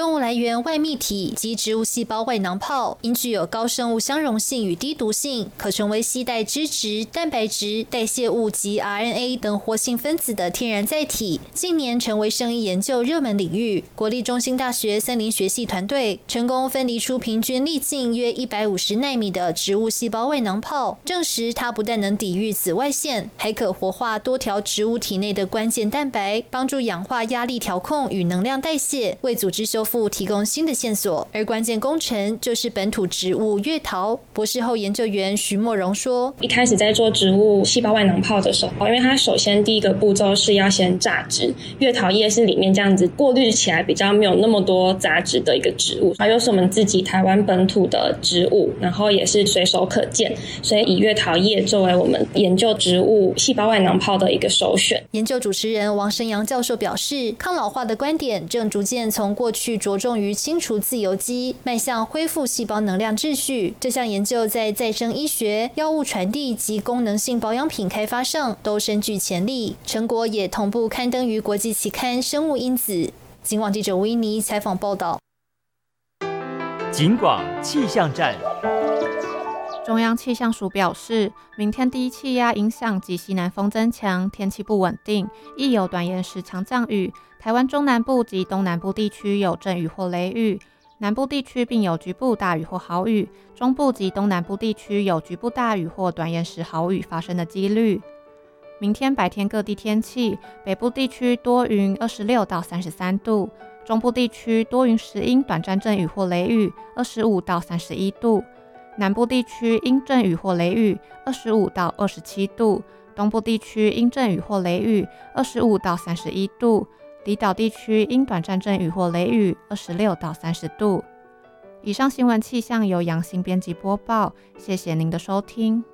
动物来源外泌体及植物细胞外囊泡因具有高生物相容性与低毒性，可成为携带脂质、蛋白质、代谢物及 RNA 等活性分子的天然载体，近年成为生医研究热门领域。国立中兴大学森林学系团队成功分离出平均粒径约150奈米的植物细胞外囊泡，证实它不但能抵御紫外线，还可活化多条植物体内的关键蛋白，帮助氧化压力调控与能量代谢，为组织修复提供新的线索。而关键工程就是本土植物月桃。博士后研究员徐墨荣说， 一开始在做植物细胞外囊泡的时候，因为它首先第一个步骤是要先榨汁，月桃叶是里面这样子过滤起来比较没有那么多杂质的一个植物，又是我们自己台湾本土的植物，然后也是随手可见，所以以月桃叶作为我们研究植物细胞外囊泡的一个首选。 研究主持人王生阳教授表示，抗老化的观点正逐渐从过去着重于清除自由基，迈向恢复细胞能量秩序。这项研究在再生医学、药物传递及功能性保养品开发上都深具潜力，成果也同步刊登于国际期刊《生物因子》。警广记者维尼采访报道。 警广气象站。 中央气象署表示，明天低气压影响及西南风增强，天气不稳定，易有短延时强降雨。台湾中南部及东南部地区有阵雨或雷雨，南部地区并有局部大雨或豪雨，中部及东南部地区有局部大雨或短延时豪雨发生的几率。明天白天各地天气，北部地区多云26到33度，中部地区多云时阴短暂阵雨或雷雨25到31度，南部地区阴阵雨或雷雨25到27度，东部地区阴阵雨或雷雨25到31度，离岛地区阴短暂阵雨或雷雨26到30度。以上新闻气象由杨欣编辑播报，谢谢您的收听。